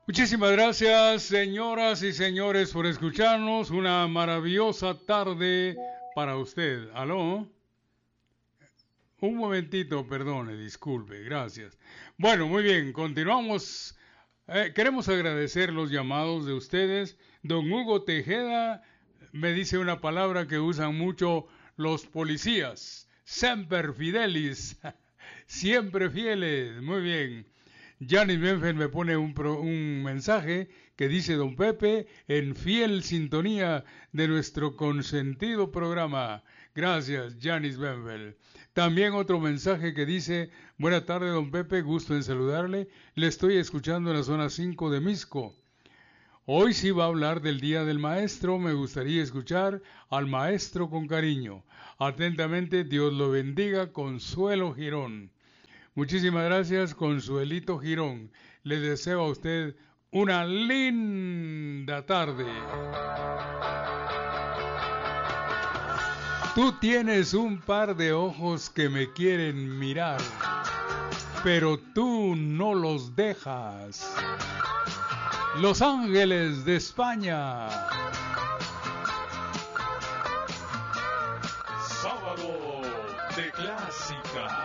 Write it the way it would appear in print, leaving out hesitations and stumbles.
Muchísimas gracias, señoras y señores, por escucharnos. Una maravillosa tarde para usted. ¿Aló? Un momentito, perdone, disculpe, gracias. Bueno, muy bien, continuamos. Queremos agradecer los llamados de ustedes. Don Hugo Tejeda me dice una palabra que usan mucho los policías. Semper fidelis. Siempre fieles. Muy bien. Janis Benfen me pone un mensaje que dice: Don Pepe, en fiel sintonía de nuestro consentido programa. Gracias, Janis Benfen. También otro mensaje que dice: buena tarde, don Pepe, gusto en saludarle. Le estoy escuchando en la zona 5 de Misco. Hoy sí va a hablar del Día del Maestro. Me gustaría escuchar al maestro con cariño. Atentamente, Dios lo bendiga, Consuelo Girón. Muchísimas gracias, Consuelito Girón. Le deseo a usted una linda tarde. Tú tienes un par de ojos que me quieren mirar, pero tú no los dejas. Los Ángeles de España. Sábado de Clásica.